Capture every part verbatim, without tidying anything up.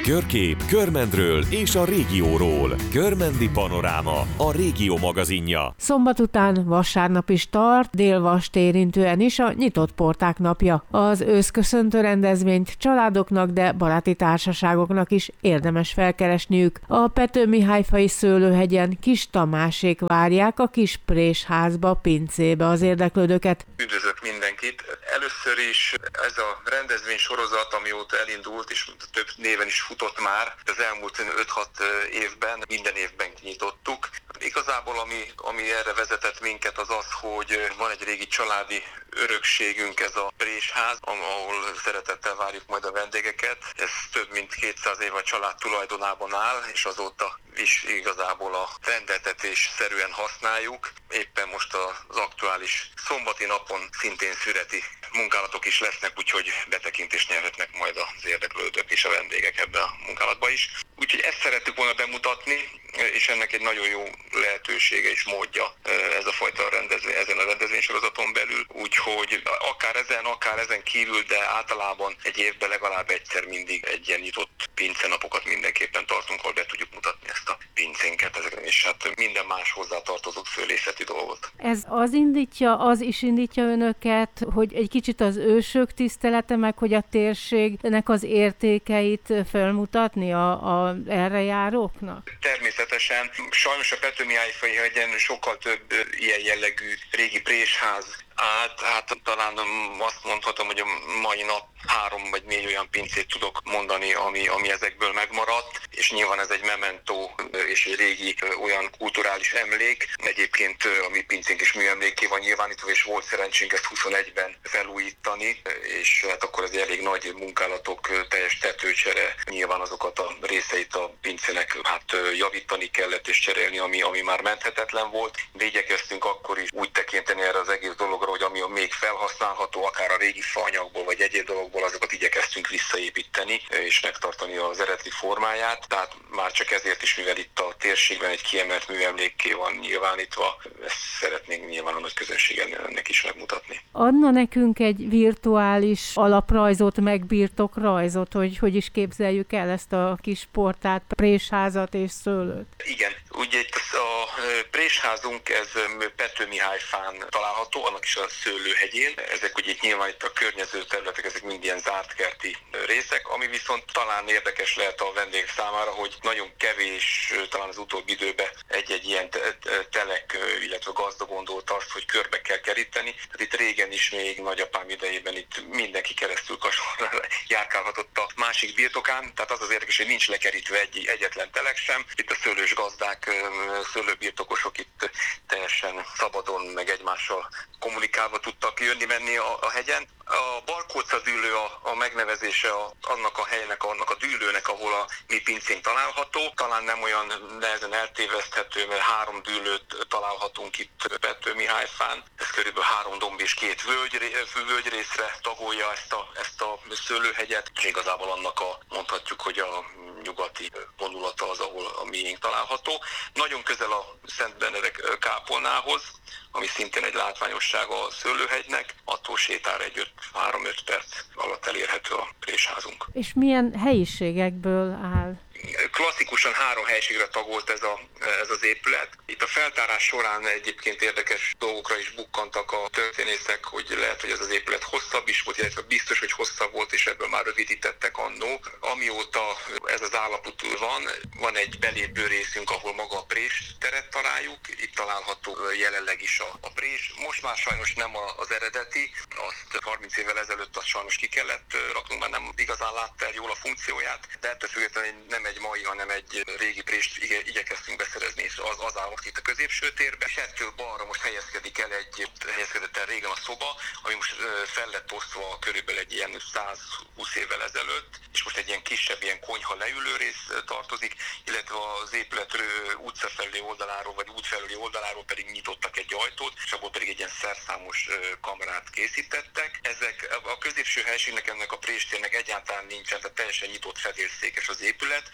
Körkép Körmendről és a régióról. Körmendi Panoráma, a régió magazinja. Szombat után vasárnap is tart, Dél-Vast érintően is a nyitott porták napja. Az őszköszöntő rendezvényt családoknak, de baráti társaságoknak is érdemes felkeresniük. A Petőmihályfai Szőlőhegyen Kis Tamásék várják a kis présházba, pincébe az érdeklődőket. Üdvözlök mindenkit! Először is ez a rendezvény sorozat, amióta elindult, és több néven is futott már, az elmúlt öt-hat évben, minden évben nyitottuk. Igazából ami, ami erre vezetett minket, az az, hogy van egy régi családi örökségünk, ez a présház, ahol szeretettel várjuk majd a vendégeket. Ez több mint kétszáz év a család tulajdonában áll, és azóta is igazából a rendeltetés szerűen használjuk. Éppen most az aktuális szombati napon szintén szüreti munkálatok is lesznek, úgyhogy betekintést nyerhetnek majd az érdeklődők és a vendégek ebbe a munkálatba is. Úgyhogy ezt szerettük volna bemutatni, és ennek egy nagyon jó lehetősége és módja ez a fajta rendezvény, ezen a rendezvénysorozaton belül. Úgyhogy akár ezen, akár ezen kívül, de általában egy évben legalább egyszer mindig egy ilyen nyitott pincenapokat mindenképpen tartunk, ahol be tudjuk mutatni ezt a pincénket, és hát minden más hozzátartozó szőlészeti dolgot. Ez az indítja, az is indítja önöket, hogy egy kicsit az ősök tisztelete, meg hogy a térségnek az értékeit felmutatni a, a erre járóknak? Természetesen. Sajnos a Petőmihályfai hegyen sokkal több ilyen jellegű régi présház állt, hát talán azt mondhatom, hogy a mai nap három vagy négy olyan pincét tudok mondani, ami, ami ezekből megmaradt, és nyilván ez egy mementó és egy régi olyan kulturális emlék. Egyébként a mi pincénk is műemlékké van nyilvánítva, és volt szerencsénk ezt huszonegyben felújítani, és hát akkor ez elég nagy munkálatok, teljes tetőcsere, nyilván azokat a részeit a pincének hát javítani kellett és cserélni, ami, ami már menthetetlen volt. De igyekeztünk akkor is úgy tekinteni erre az egész dologra, hogy ami még felhasználható, akár a régi faanyagból, vagy egyéb dologból, azokat igyekeztünk visszaépíteni, és megtartani az eredeti formáját. Tehát már csak ezért is, mivel itt a térségben egy kiemelt műemlékké van nyilvánítva, ezt szeretnénk nyilván a nagy közönségen ennek is megmutatni. Adna nekünk egy virtuális alaprajzot, meg birtokrajzot, hogy hogy is képzeljük el ezt a kis portát, présházat és szőlőt? Igen, ugye itt a présházunk, ez Petőmihályfán található, annak is a Szőlőhegyén. Ezek ugye itt nyilván itt a környező területek, ezek mind ilyen zárt kerti részek, ami viszont talán érdekes lehet a vendégek számára, hogy nagyon kevés, talán az utóbbi időben egy-egy ilyen telek, illetve gazda gondolt azt, hogy körbe kell keríteni. Tehát itt régen is, még nagyapám idejében itt mindenki keresztül kasorra járkálhatott a másik birtokán, tehát az az érdekes, hogy nincs lekerítve egy, egyetlen telek sem. Itt a szőlős gazdák, szőlőbirtokosok itt teljesen szabadon, meg egymással kommunikálva tudtak jönni-menni a, a hegyen. A Barkóca dűlő a, a megnevezése a, annak a helynek, annak a dűlőnek, ahol a mi pincénk található. Talán nem olyan nehezen eltéveszthető, mert három dűlőt találhatunk itt Petőmihályfán. Ez körülbelül három domb és két völgy, völgyrészre tagolja ezt a, ezt a szőlőhegyet. És igazából annak a, mondhatjuk, hogy a nyugati vonulata az, ahol a miénk található. Nagyon közel a Szent Benedek kápolnához, ami szintén egy látványossága a Szőlőhegynek, attól sétál egy három-öt perc alatt elérhető a présházunk. És milyen helyiségekből áll? Klasszikusan három helyiségre tagolt ez, a, ez az épület. Itt a feltárás során egyébként érdekes dolgokra is bukkantak a történészek, hogy lehet, hogy ez az épület hosszabb is volt, illetve biztos, hogy hosszabb volt, és ebből már rövidítettek annó. Amióta ez az állapot van, van egy belépő részünk, ahol maga a prés teret találjuk. Itt található jelenleg is a, a prés. Most már sajnos nem az eredeti, azt harminc évvel ezelőtt azt sajnos ki kellett raknunk, mert nem igazán látta el jól a funkcióját, de ettől függetlenül nem egy mai, hanem egy régi prést igye, igyekeztünk beszerezni, és az, az áll most itt a középső térbe. És ettől balra most helyezkedik el egy, helyezkedett el régen a szoba, ami most fel lett osztva körülbelül egy ilyen száz húsz évvel ezelőtt, és most egy ilyen kisebb, ilyen konyha leülő rész tartozik, illetve az épület utca felüli oldaláról, vagy út felüli oldaláról pedig nyitottak egy ajtót, és abból pedig egy ilyen szerszámos kamerát készítettek. Ezek a középső helységnek, ennek a préstérnek egyáltalán nincsen, tehát teljesen nyitott fedélszékes az épület, tehát teljesen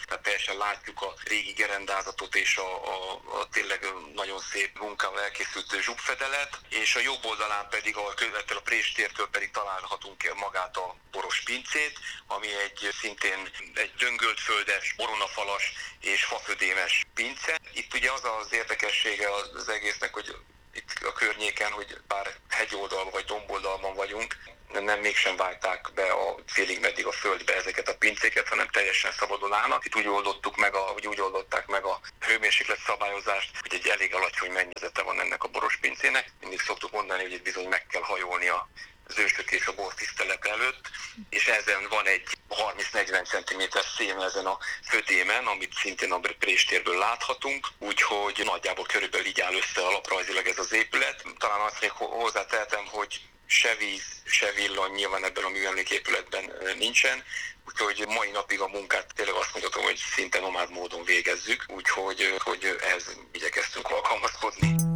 ténylegesen látjuk a régi gerendázatot és a, a, a tényleg nagyon szép munkával elkészült zsubfedelet, és a jobb oldalán pedig a, ettől a Préstértől pedig találhatunk magát a boros pincét, ami egy szintén egy döngöltföldes, boronafalas és fafödémes pince. Itt ugye az az érdekessége az egésznek, hogy itt a környéken, hogy bár hegyoldalban vagy domboldalban vagyunk, nem mégsem vágták be a félig meddig a földbe ezeket a pincéket, hanem teljesen szabadon állnak. Itt úgy oldottuk meg, a, úgy oldották meg a hőmérséklet szabályozást, hogy egy elég alacsony mennyezete van ennek a boros pincének. Mindig szoktuk mondani, hogy itt bizony meg kell hajolni az ősök és a bortisztelet előtt, és ezen van egy harminc-negyven centiméter szén ezen a födémen, amit szintén a Préstérből láthatunk, úgyhogy nagyjából körülbelül így áll össze alaprajzilag ez az épület. Talán azt még hozzátehetem, hogy se víz, se villany nyilván ebben a műemléképületben nincsen, úgyhogy mai napig a munkát tényleg azt mondhatom, hogy szinte nomád módon végezzük, úgyhogy hogy ehhez igyekeztünk alkalmazkodni.